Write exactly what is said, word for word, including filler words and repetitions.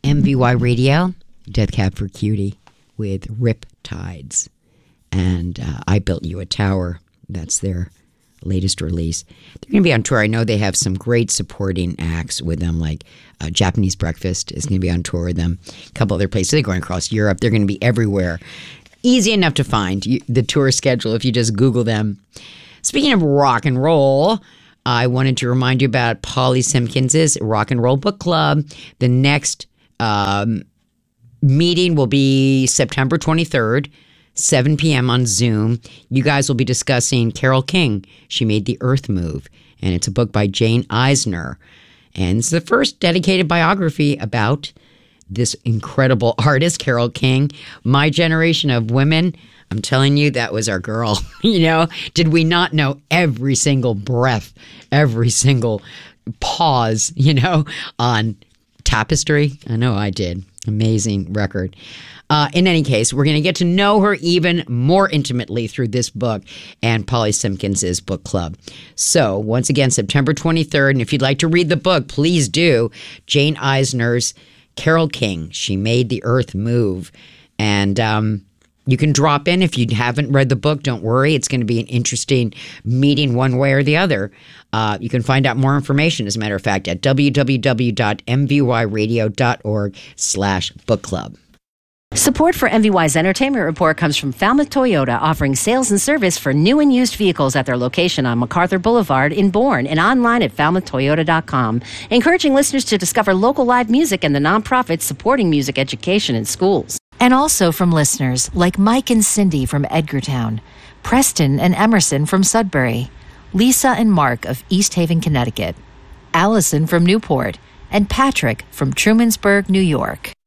M V Y Radio, Death Cab for Cutie with Rip Tides. And uh, I Built You a Tower. That's their latest release. They're going to be on tour. I know they have some great supporting acts with them, like uh, Japanese Breakfast is going to be on tour with them. A couple other places. They're going across Europe. They're going to be everywhere. Easy enough to find you, the tour schedule if you just Google them. Speaking of rock and roll, I wanted to remind you about Polly Simpkins' Rock and Roll Book Club. The next um, meeting will be September twenty-third, seven p.m. on Zoom. You guys will be discussing Carole King. She Made the Earth Move. And it's a book by Jane Eisner. And it's the first dedicated biography about this incredible artist, Carole King. My generation of women, I'm telling you, that was our girl. You know, did we not know every single breath, every single pause, you know, on Tapestry? I know I did. Amazing record. Uh, in any case, we're going to get to know her even more intimately through this book and Polly Simpkins' book club. So, once again, September twenty-third, and if you'd like to read the book, please do. Jane Eisner's Carole King, She Made the Earth Move. And um, you can drop in if you haven't read the book. Don't worry. It's going to be an interesting meeting one way or the other. Uh, you can find out more information, as a matter of fact, at www.mvyradio.org slash book club. Support for M V Y's Entertainment Report comes from Falmouth Toyota, offering sales and service for new and used vehicles at their location on MacArthur Boulevard in Bourne and online at falmouth toyota dot com, encouraging listeners to discover local live music and the nonprofits supporting music education in schools. And also from listeners like Mike and Cindy from Edgartown, Preston and Emerson from Sudbury, Lisa and Mark of East Haven, Connecticut, Allison from Newport, and Patrick from Trumansburg, New York.